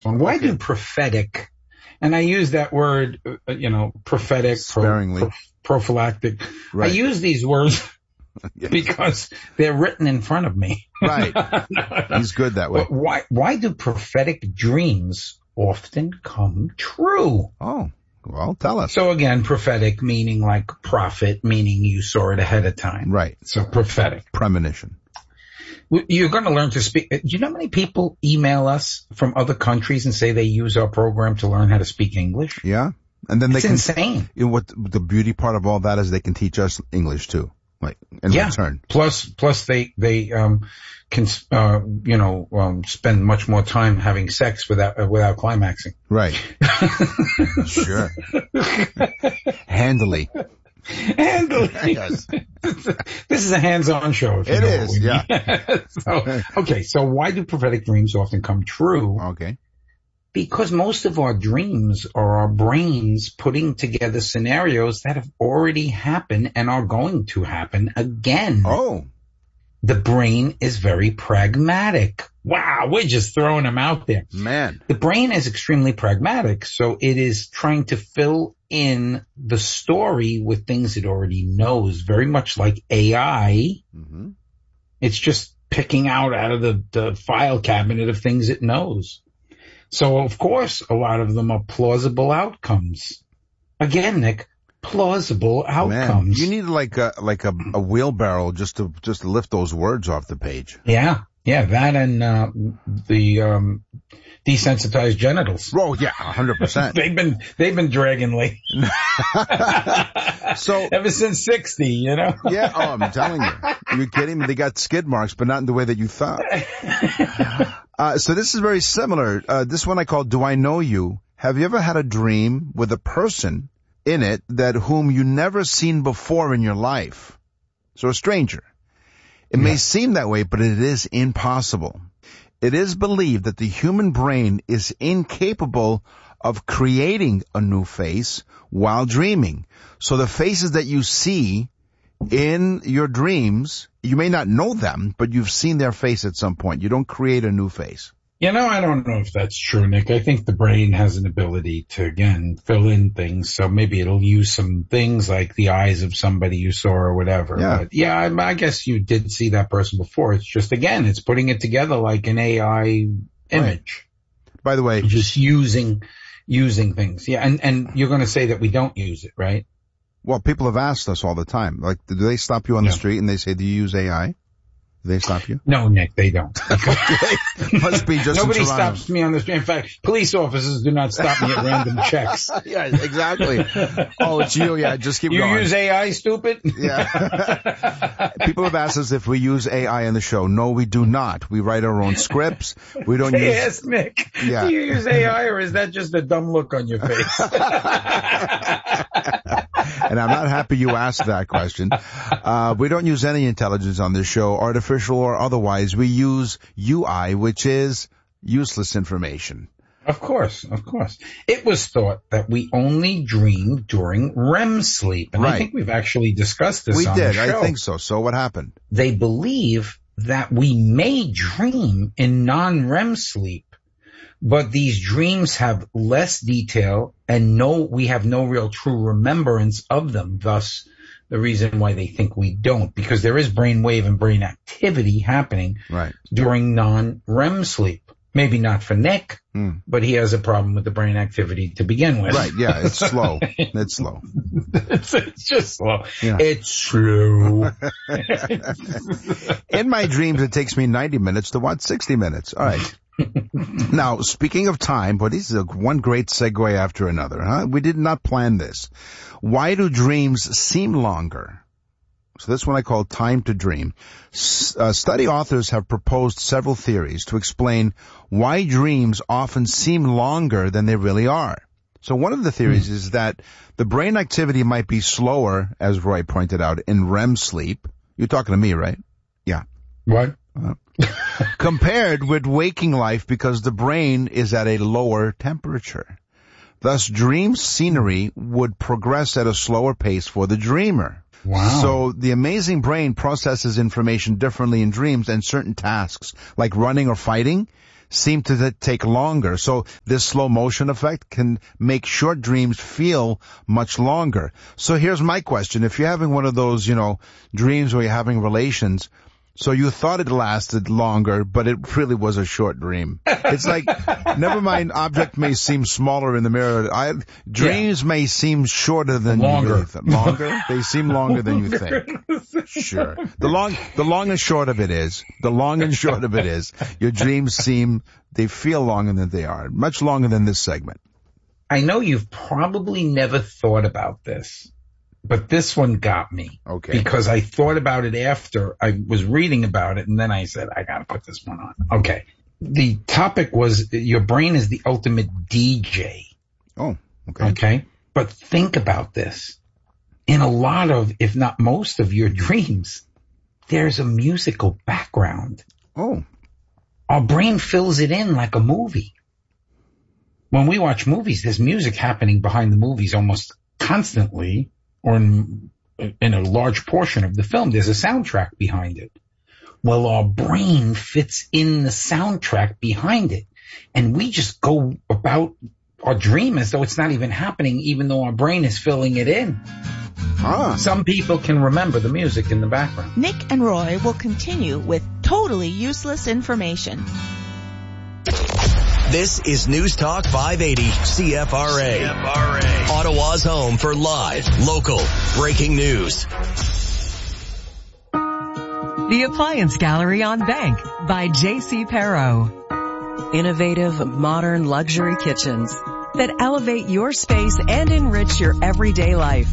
one. Why do prophetic, and I use that word, prophetic, sparingly, prophylactic. Right. I use these words Yes. because they're written in front of me. Right. He's good that way. But why do prophetic dreams often come true? Oh, well, tell us. So again, prophetic meaning like prophet, meaning you saw it ahead of time. Right. So prophetic. Premonition. You're going to learn to speak. Do you know how many people email us from other countries and say they use our program to learn how to speak English? Yeah. And then it's insane. What the beauty part of all that is they can teach us English too. Like, in return. Plus they can, spend much more time having sex without climaxing. Right. Sure. Handily. Yes. This is a hands-on show. It is, yeah. So why do prophetic dreams often come true? Okay. Because most of our dreams are our brains putting together scenarios that have already happened and are going to happen again. Oh. The brain is very pragmatic. Wow, we're just throwing them out there. Man. The brain is extremely pragmatic, so it is trying to fill in the story with things it already knows, very much like AI. Mm-hmm. It's just picking out of the file cabinet of things it knows. So, of course, a lot of them are plausible outcomes. Again, Nick, plausible outcomes. Man, you need like a wheelbarrow just to lift those words off the page. Yeah, that and the desensitized genitals. Oh yeah, 100%. They've been dragging late. So ever since 60, Yeah, I'm telling you. You're kidding me? They got skid marks, but not in the way that you thought. So this is very similar. This one I call Do I Know You? Have you ever had a dream with a person in it that whom you never seen before in your life? So a stranger. It may seem that way, but it is impossible. It is believed that the human brain is incapable of creating a new face while dreaming. So the faces that you see in your dreams, you may not know them, but you've seen their face at some point. You don't create a new face. I don't know if that's true, Nick. I think the brain has an ability to, again, fill in things. So maybe it'll use some things like the eyes of somebody you saw or whatever. Yeah. But I guess you did see that person before. It's just, again, it's putting it together like an AI image. Right. By the way, just using things. Yeah. And you're going to say that we don't use it, right? Well, people have asked us all the time. Like, do they stop you on the street and they say, do you use AI? Do they stop you? No, Nick, they don't. Must be just Nobody stops me on the street. In fact, police officers do not stop me at random checks. Yeah, exactly. Oh, it's you. Yeah, just keep going. You use AI, stupid? Yeah. People have asked us if we use AI in the show. No, we do not. We write our own scripts. We don't use... Yes, Nick. Yeah. Do you use AI or is that just a dumb look on your face? And I'm not happy you asked that question. We don't use any intelligence on this show, artificial or otherwise. We use UI, which is useless information. Of course. It was thought that we only dream during REM sleep. And I think we've actually discussed this on the show. I think so. So what happened? They believe that we may dream in non-REM sleep, but these dreams have less detail and we have no real true remembrance of them. Thus, the reason why they think we don't, because there is brainwave and brain activity happening during non-REM sleep. Maybe not for Nick, but he has a problem with the brain activity to begin with. Right, yeah, it's slow. It's slow. It's just slow. Yeah. It's true. In my dreams, it takes me 90 minutes to watch 60 minutes. All right. Now, speaking of time, but this is one great segue after another, huh? We did not plan this. Why do dreams seem longer? So this one I call time to dream. Study authors have proposed several theories to explain why dreams often seem longer than they really are. So one of the theories is that the brain activity might be slower, as Roy pointed out, in REM sleep. You're talking to me, right? Yeah. What? Compared with waking life because the brain is at a lower temperature. Thus, dream scenery would progress at a slower pace for the dreamer. Wow. So the amazing brain processes information differently in dreams, and certain tasks, like running or fighting, seem to take longer. So this slow motion effect can make short dreams feel much longer. So here's my question. If you're having one of those, dreams where you're having relations, so you thought it lasted longer, but it really was a short dream. It's like, never mind, object may seem smaller in the mirror. Dreams may seem shorter than longer. You really think. Longer? They seem longer than you think. Sure. The long and short of it is, your dreams they feel longer than they are. Much longer than this segment. I know you've probably never thought about this, but this one got me. Okay. Because I thought about it after I was reading about it, and then I said, I gotta put this one on. Okay. The topic was your brain is the ultimate DJ. Oh, okay. Okay. But think about this. In a lot of, if not most of your dreams, there's a musical background. Oh. Our brain fills it in like a movie. When we watch movies, there's music happening behind the movies almost constantly. Or in a large portion of the film, there's a soundtrack behind it. Well, our brain fits in the soundtrack behind it. And we just go about our dream as though it's not even happening, even though our brain is filling it in. Some people can remember the music in the background. Nick and Roy will continue with totally useless information. This is News Talk 580 CFRA. Ottawa's home for live, local, breaking news. The Appliance Gallery on Bank by J.C. Perro. Innovative, modern luxury kitchens that elevate your space and enrich your everyday life.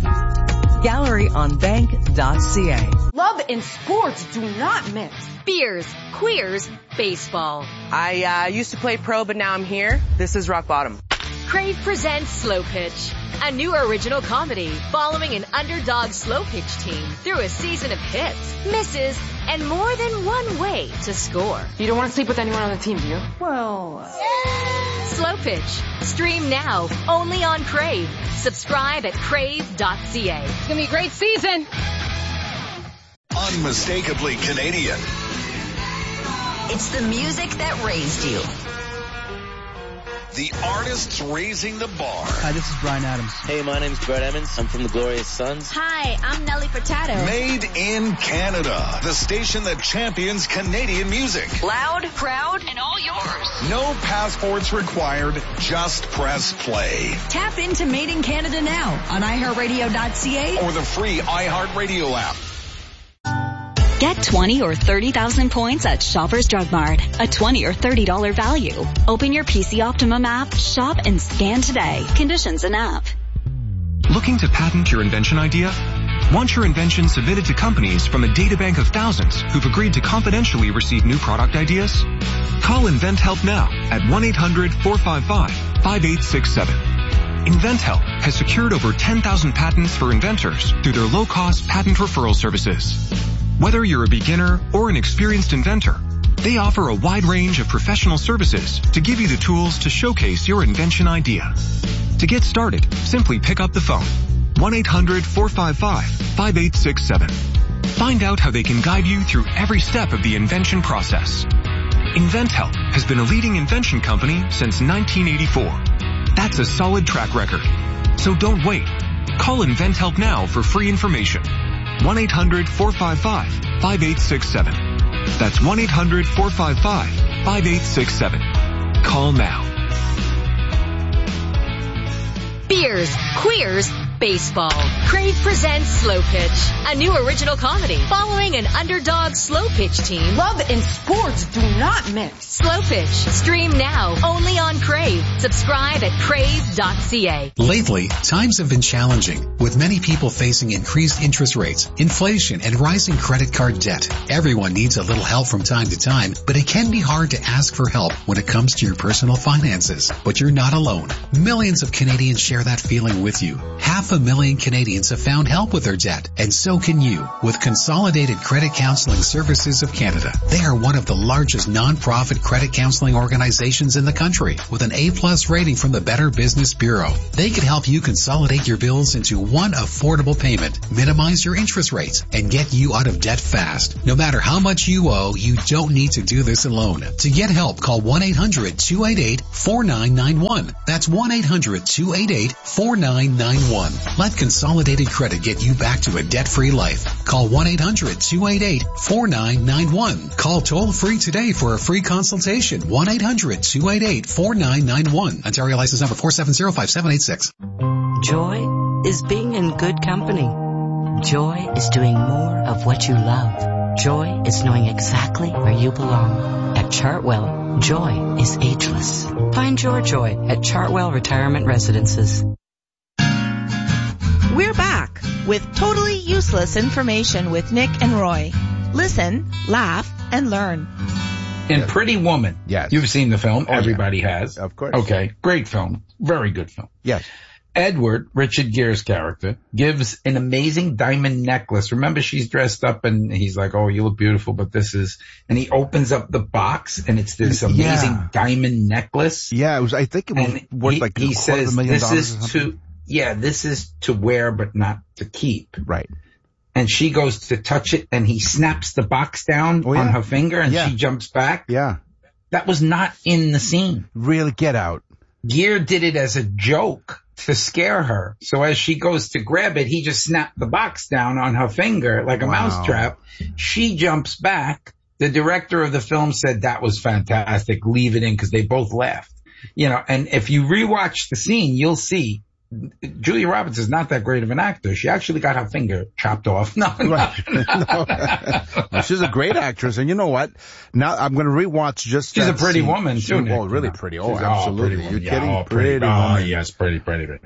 GalleryOnBank.ca. Love and sports do not mix. Beers, queers, baseball. I used to play pro, but now I'm here. This is rock bottom. Crave presents Slow Pitch, a new original comedy following an underdog slow pitch team through a season of hits, misses, and more than one way to score. You don't want to sleep with anyone on the team, do you? Well, Slow Pitch. Stream now, only on Crave. Subscribe at crave.ca. It's going to be a great season. Unmistakably Canadian. It's the music that raised you. The artists raising the bar. Hi, this is Bryan Adams. Hey, my name's Brett Emmons. I'm from the Glorious Sons. Hi, I'm Nelly Furtado. Made in Canada. The station that champions Canadian music. Loud, proud, and all yours. No passports required. Just press play. Tap into Made in Canada now on iHeartRadio.ca or the free iHeartRadio app. Get 20 or 30,000 points at Shoppers Drug Mart. A $20 or $30 value. Open your PC Optimum app, shop, and scan today. Conditions and app. Looking to patent your invention idea? Want your invention submitted to companies from a databank of thousands who've agreed to confidentially receive new product ideas? Call InventHelp now at 1-800-455-5867. InventHelp has secured over 10,000 patents for inventors through their low-cost patent referral services. Whether you're a beginner or an experienced inventor, they offer a wide range of professional services to give you the tools to showcase your invention idea. To get started, simply pick up the phone. 1-800-455-5867. Find out how they can guide you through every step of the invention process. InventHelp has been a leading invention company since 1984. That's a solid track record. So don't wait. Call InventHelp now for free information. 1-800-455-5867. That's 1-800-455-5867. Call now. Beers, queers, baseball. Crave presents Slow Pitch, a new original comedy following an underdog slow pitch team. Love and sports do not mix. Slow Pitch. Stream now, only on Crave. Subscribe at crave.ca. Lately, times have been challenging, with many people facing increased interest rates, inflation, and rising credit card debt. Everyone needs a little help from time to time, but it can be hard to ask for help when it comes to your personal finances. But you're not alone. Millions of Canadians share that feeling with you. 500,000 Canadians have found help with their debt, and so can you with Consolidated Credit Counseling Services of Canada. They are one of the largest non-profit credit counseling organizations in the country with an A+ A+ rating from the Better Business Bureau. They could help you consolidate your bills into one affordable payment, minimize your interest rates, and get you out of debt fast. No matter how much you owe, you don't need to do this alone. To get help, call 1-800-288-4991. That's 1-800-288-4991. Let Consolidated Credit get you back to a debt-free life. Call 1-800-288-4991. Call toll-free today for a free consultation. 1-800-288-4991. Ontario license number 4705786. Joy is being in good company. Joy is doing more of what you love. Joy is knowing exactly where you belong. At Chartwell, joy is ageless. Find your joy at Chartwell Retirement Residences. We're back with totally useless information with Nick and Roy. Listen, laugh, and learn. In Pretty Woman. Yes. You've seen the film. Oh, Everybody yeah. has. Of course. Okay. Great film. Very good film. Yes. Edward, Richard Gere's character, gives an amazing diamond necklace. Remember, she's dressed up and he's like, oh, you look beautiful, but this is, and he opens up the box and it's this amazing diamond necklace. Yeah, it was, I think it was worth like he says, $250,000 this is to wear, but not to keep. Right. And she goes to touch it and he snaps the box down on her finger and she jumps back. Yeah. That was not in the scene. Really, get out. Gere did it as a joke to scare her. So as she goes to grab it, he just snapped the box down on her finger like a mousetrap. She jumps back. The director of the film said that was fantastic. Leave it in, because they both laughed. You know, and if you rewatch the scene, you'll see Julia Roberts is not that great of an actor. She actually got her finger chopped off. No. Well, she's a great actress. And you know what? Now I'm going to rewatch just She's that a pretty scene. woman, too, Nick. Oh, really pretty. Oh, She's absolutely. Pretty You're kidding? pretty woman. Oh, yes, pretty.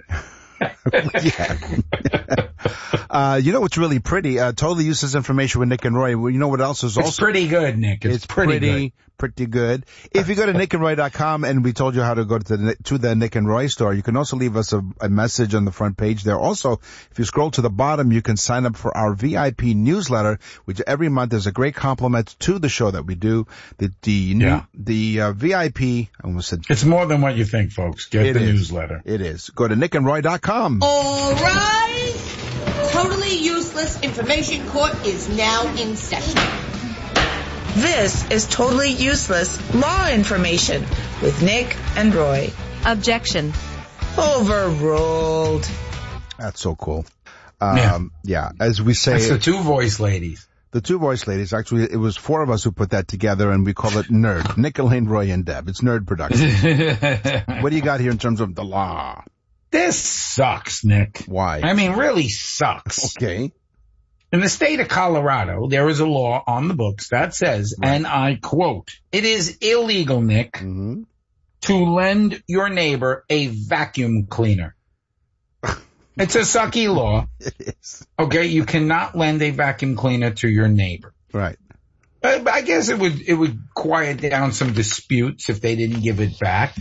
You know what's really pretty? Totally useless information with Nick and Roy. You know what else is also? It's pretty good, Nick. It's pretty good. If you go to nickandroy.com, and we told you how to go to the Nick and Roy store, you can also leave us a message on the front page there. Also, if you scroll to the bottom, you can sign up for our VIP newsletter, which every month is a great compliment to the show that we do. The VIP, I almost said. It's more than what you think, folks. Get the newsletter. It is. Go to nickandroy.com. All right. Totally Useless Information Court is now in session. This is Totally Useless Law Information with Nick and Roy. Objection. Overruled. That's so cool. Yeah, as we say. That's the two voice ladies. The two voice ladies. Actually, it was four of us who put that together, and we call it Nerd. Nick, Elaine, Roy, and Deb. It's Nerd Production. What do you got here in terms of the law? This sucks, Nick. Why? I mean, really sucks. Okay. In the state of Colorado, there is a law on the books that says, and I quote, it is illegal, Nick, to lend your neighbor a vacuum cleaner. It's a sucky law. It is. Okay, you cannot lend a vacuum cleaner to your neighbor. Right. I guess it would quiet down some disputes if they didn't give it back.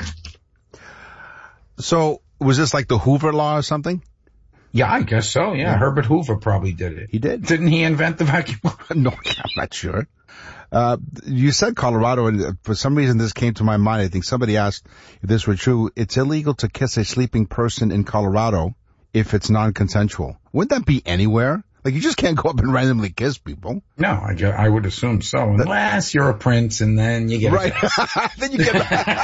So, was this like the Hoover Law or something? Yeah, I guess so, yeah. Herbert Hoover probably did it. He did? Didn't he invent the vacuum cleaner? No, I'm not sure. You said Colorado, and for some reason this came to my mind. I think somebody asked if this were true. It's illegal to kiss a sleeping person in Colorado if it's non-consensual. Wouldn't that be anywhere? Like, you just can't go up and randomly kiss people. No, I would assume so, unless you're a prince and then you get right. Then you get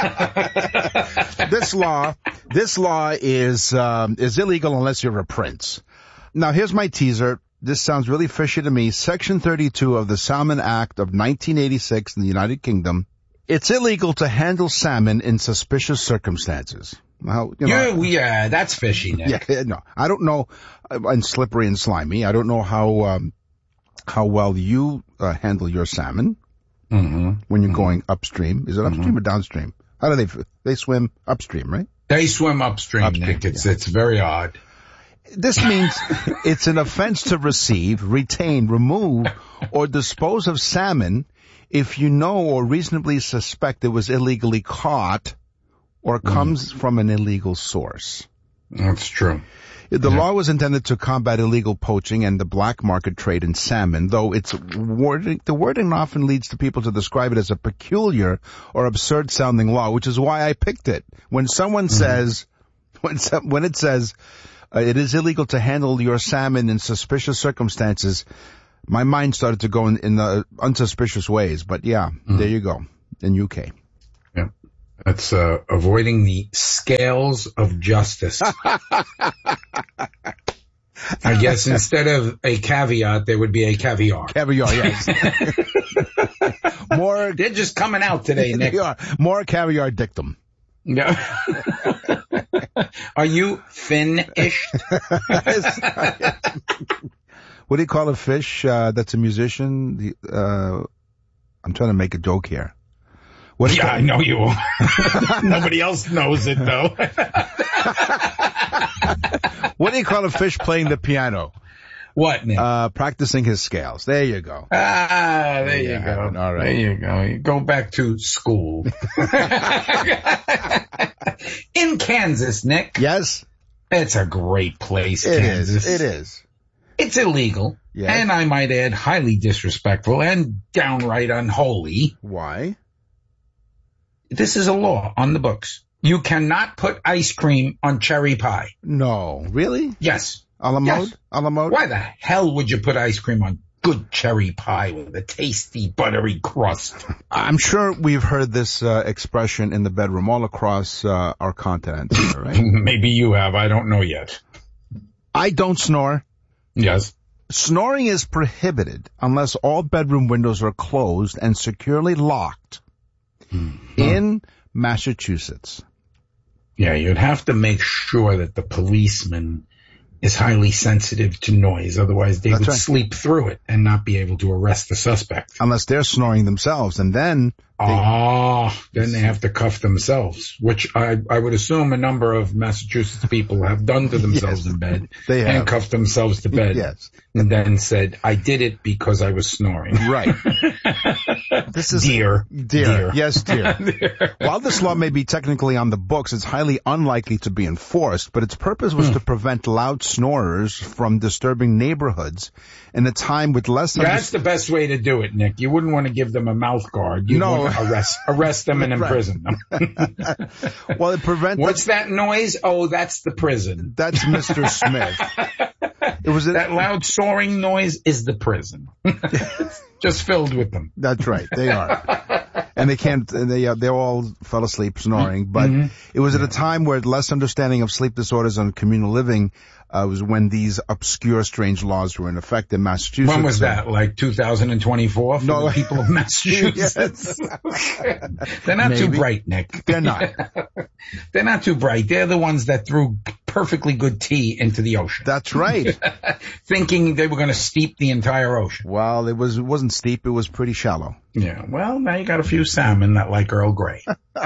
This law is illegal unless you're a prince. Now, here's my teaser. This sounds really fishy to me. Section 32 of the Salmon Act of 1986 in the United Kingdom. It's illegal to handle salmon in suspicious circumstances. How, yeah, that's fishy, Nick. Yeah, no, I don't know, and slippery and slimy. I don't know how well you handle your salmon when you're going upstream. Is it upstream or downstream? How do they swim upstream, right? They swim upstream, Nick. It's very odd. This means it's an offense to receive, retain, remove, or dispose of salmon if you know or reasonably suspect it was illegally caught or comes from an illegal source. That's true. The law was intended to combat illegal poaching and the black market trade in salmon, though the wording often leads to people to describe it as a peculiar or absurd sounding law, which is why I picked it. When someone says, when it says, it is illegal to handle your salmon in suspicious circumstances, my mind started to go in unsuspicious ways. But yeah, there you go, in UK. Yeah. That's avoiding the scales of justice. I guess instead of a caveat, there would be a caviar. Caviar, yes. They're just coming out today, Nick. More caviar dictum. Yeah. Are you Finn-ish? What do you call a fish that's a musician? I'm trying to make a joke here. I know you will. Nobody else knows it, though. What do you call a fish playing the piano? What, Nick? Practicing his scales. There you go. There you go. All right. There you go. You go back to school. In Kansas, Nick. Yes. It's a great place, Kansas. It is. It's illegal. Yes. And I might add, highly disrespectful and downright unholy. Why? This is a law on the books. You cannot put ice cream on cherry pie. No. Really? Yes. A la mode? Yes. A la mode? Why the hell would you put ice cream on good cherry pie with a tasty, buttery crust? I'm sure we've heard this expression in the bedroom all across our continent, right? Maybe you have. I don't know yet. I don't snore. Yes. Snoring is prohibited unless all bedroom windows are closed and securely locked in Massachusetts. Yeah, you'd have to make sure that the policeman is highly sensitive to noise. Otherwise, they would sleep through it and not be able to arrest the suspect. Unless they're snoring themselves, and then then they have to cuff themselves, which I would assume a number of Massachusetts people have done to themselves in bed. They have. Handcuffed themselves to bed. Yes. And then said, I did it because I was snoring. Right. This is dear. Yes, dear. While this law may be technically on the books, it's highly unlikely to be enforced, but its purpose was to prevent loud snorers from disturbing neighborhoods in a time with less than... That's the best way to do it, Nick. You wouldn't want to give them a mouth guard. You want to arrest them and imprison them. Well, it prevents... What's that noise? Oh, that's the prison. That's Mr. Smith. That loud soaring noise is the prison. Just filled with them. That's right. They are. And they all fell asleep snoring. But it was at a time where less understanding of sleep disorders and communal living was when these obscure, strange laws were in effect in Massachusetts. When was that? Like 2024 for the people of Massachusetts? They're not too bright, Nick. They're not. They're not too bright. They're the ones that threw perfectly good tea into the ocean. That's right. Thinking they were going to steep the entire ocean. Well, it wasn't steep. It was pretty shallow. Yeah. Well, now you got a few salmon that like Earl Grey.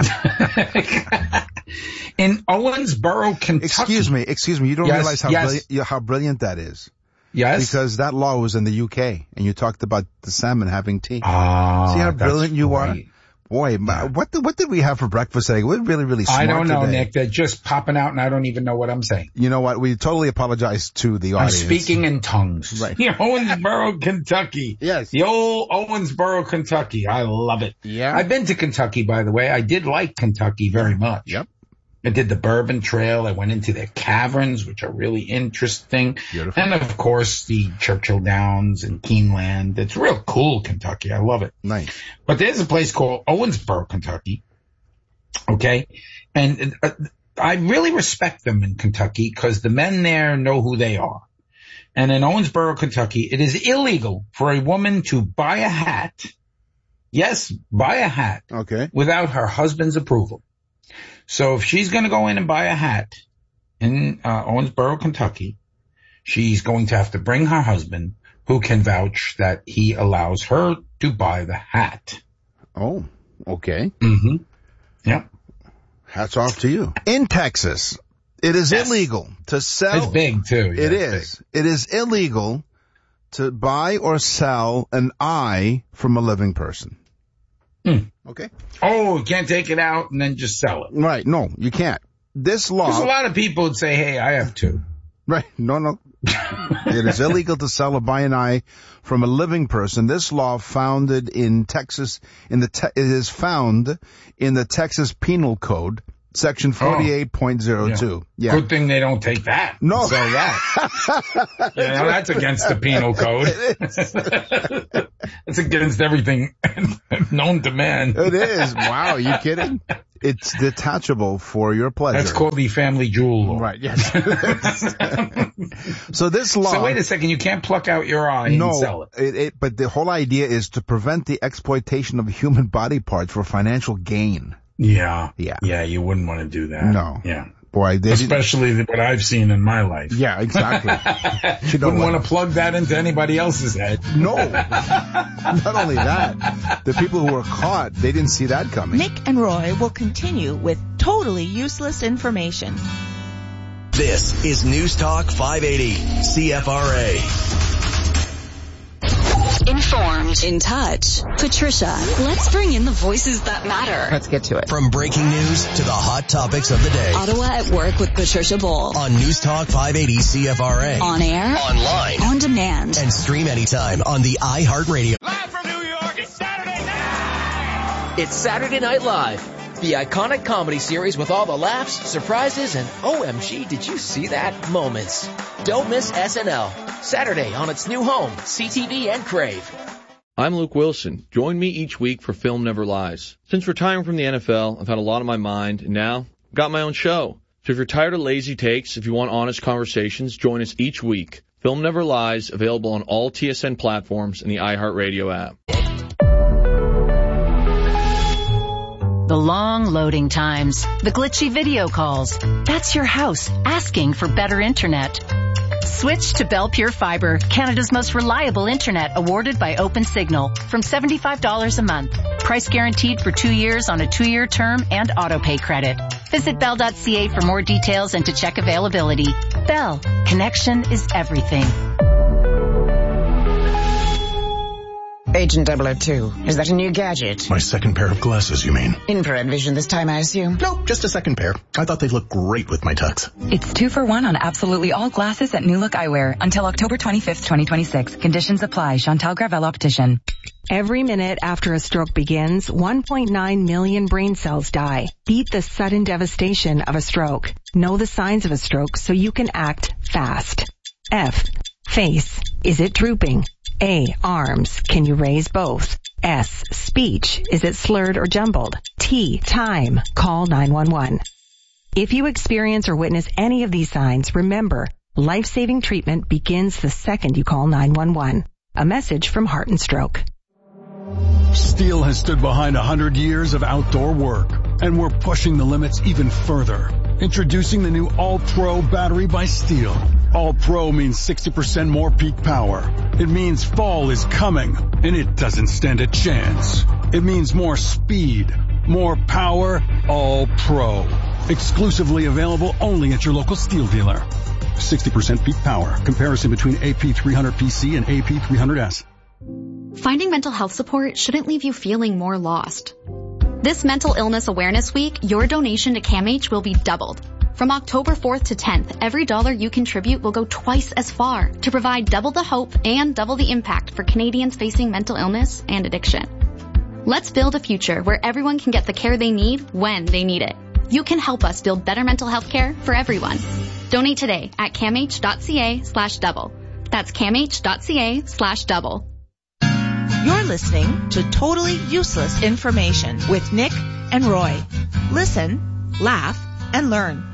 In Owensboro, Kentucky. Excuse me. You don't realize how brilliant that is. Yes. Because that law was in the UK, and you talked about the salmon having tea. Oh, see how brilliant you are? Boy, what did we have for breakfast today? We're really, really smart today. I don't know, Nick. They're just popping out, and I don't even know what I'm saying. You know what? We totally apologize to the audience. I'm speaking in tongues. Right. Owensboro, Kentucky. Yes. The old Owensboro, Kentucky. I love it. Yeah. I've been to Kentucky, by the way. I did like Kentucky very much. Yep. I did the Bourbon Trail. I went into their caverns, which are really interesting. Beautiful. And, of course, the Churchill Downs and Keeneland. It's real cool, Kentucky. I love it. Nice. But there's a place called Owensboro, Kentucky. Okay? And I really respect them in Kentucky because the men there know who they are. And in Owensboro, Kentucky, it is illegal for a woman to buy a hat. Yes, buy a hat. Okay. Without her husband's approval. So if she's going to go in and buy a hat in Owensboro, Kentucky, she's going to have to bring her husband who can vouch that he allows her to buy the hat. Oh, okay. Mm-hmm. Yep. Hats off to you. In Texas, it is illegal to sell. It's big, too. Yeah, it is. Big. It is illegal to buy or sell an eye from a living person. Mm. Okay. Oh, you can't take it out and then just sell it. Right. No, you can't. this law... Because a lot of people would say, hey, I have two. Right. No. It is illegal to sell or buy an eye from a living person. This law founded in Texas, it is found in the Texas Penal Code, Section 48.02. Yeah. Good thing they don't take that. No. So that. That's against the penal code. It's against everything known to man. It is. Wow. Are you kidding? It's detachable for your pleasure. That's called the family jewel law. Right, yes. So this law... So wait a second, you can't pluck out your eye and sell it. But the whole idea is to prevent the exploitation of human body parts for financial gain. Yeah, you wouldn't want to do that. No. Yeah. Boy, especially what I've seen in my life. Yeah, exactly. You wouldn't want to plug that into anybody else's head. No. Not only that, the people who were caught, they didn't see that coming. Nick and Roy will continue with totally useless information. This is News Talk 580, CFRA. Informed. In touch. Patricia, let's bring in the voices that matter. Let's get to it. From breaking news to the hot topics of the day. Ottawa at Work with Patricia Bowl. On News Talk 580 CFRA. On air. Online. On demand. And stream anytime on the iHeartRadio. Live from New York, it's Saturday night! It's Saturday Night Live. The iconic comedy series with all the laughs, surprises, and OMG, did you see that? Moments. Don't miss SNL. Saturday on its new home, CTV and Crave. I'm Luke Wilson. Join me each week for Film Never Lies. Since retiring from the NFL, I've had a lot on my mind, and now I've got my own show. So if you're tired of lazy takes, if you want honest conversations, join us each week. Film Never Lies, available on all TSN platforms and the iHeartRadio app. The long loading times, the glitchy video calls. That's your house asking for better internet. Switch to Bell Pure Fiber, Canada's most reliable internet, awarded by OpenSignal, from $75 a month. Price guaranteed for 2 years on a 2-year term and autopay credit. Visit bell.ca for more details and to check availability. Bell, connection is everything. Agent 002, is that a new gadget? My second pair of glasses, you mean? Infrared vision this time, I assume? Nope, just a second pair. I thought they'd look great with my tux. It's 2 for 1 on absolutely all glasses at New Look Eyewear until October 25th, 2026. Conditions apply. Chantal Gravel Optician. Every minute after a stroke begins, 1.9 million brain cells die. Beat the sudden devastation of a stroke. Know the signs of a stroke so you can act fast. F. Face. Is it drooping? A. Arms. Can you raise both? S. Speech. Is it slurred or jumbled? T. Time. Call 911. If you experience or witness any of these signs, remember, life-saving treatment begins the second you call 911. A message from Heart and Stroke. Steel has stood behind 100 years of outdoor work, and we're pushing the limits even further. Introducing the new All-Pro battery by Steel. All-Pro means 60% more peak power. It means fall is coming, and it doesn't stand a chance. It means more speed, more power, All-Pro. Exclusively available only at your local Steel dealer. 60% peak power. Comparison between AP300PC and AP300S. Finding mental health support shouldn't leave you feeling more lost. This Mental Illness Awareness Week, your donation to CAMH will be doubled. From October 4th to 10th, every dollar you contribute will go twice as far to provide double the hope and double the impact for Canadians facing mental illness and addiction. Let's build a future where everyone can get the care they need when they need it. You can help us build better mental health care for everyone. Donate today at camh.ca/double. That's camh.ca/double. You're listening to Totally Useless Information with Nick and Roy. Listen, laugh, and learn.